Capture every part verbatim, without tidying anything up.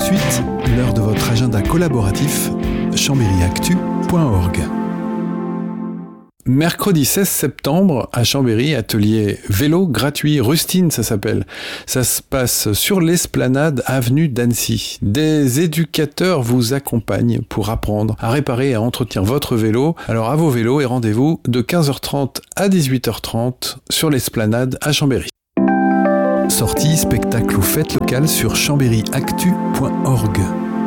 suite, l'heure de votre agenda collaboratif, chambéry actu point org. Mercredi seize septembre, à Chambéry, atelier vélo gratuit, Rustine ça s'appelle. Ça se passe sur l'esplanade avenue d'Annecy. Des éducateurs vous accompagnent pour apprendre à réparer et à entretenir votre vélo. Alors à vos vélos et rendez-vous de quinze heures trente à dix-huit heures trente sur l'esplanade à Chambéry. Sorties, spectacles ou fêtes locales sur chambéry actu point org.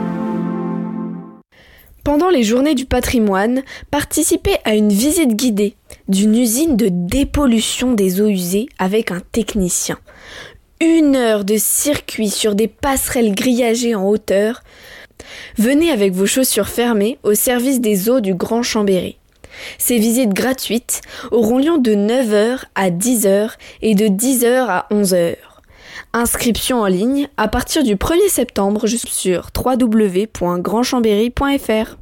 Pendant les journées du patrimoine, participez à une visite guidée d'une usine de dépollution des eaux usées avec un technicien. Une heure de circuit sur des passerelles grillagées en hauteur. Venez avec vos chaussures fermées au service des eaux du Grand Chambéry. Ces visites gratuites auront lieu de neuf heures à dix heures et de dix heures à onze heures. Inscription en ligne à partir du premier septembre sur w w w point grand chambéry point f r.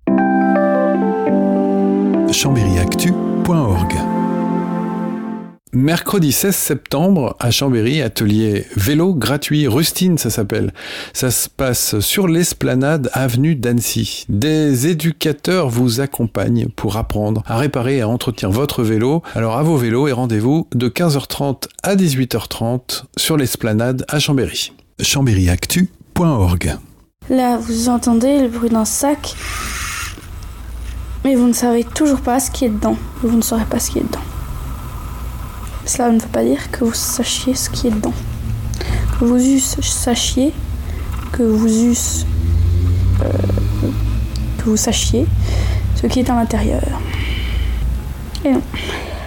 chambéry actu point org. Mercredi seize septembre, à Chambéry, atelier vélo gratuit, Rustine ça s'appelle. Ça se passe sur l'esplanade avenue d'Annecy. Des éducateurs vous accompagnent pour apprendre à réparer et à entretenir votre vélo. Alors à vos vélos et rendez-vous de quinze heures trente à dix-huit heures trente sur l'esplanade à Chambéry. chambéry actu point org. Là, vous entendez le bruit d'un sac, mais vous ne savez toujours pas ce qui est dedans. Vous ne saurez pas ce qui est dedans. Cela ne veut pas dire que vous sachiez ce qui est dedans. Que vous eussent sachiez, que vous eussent, euh, que vous sachiez ce qui est à l'intérieur. Et non.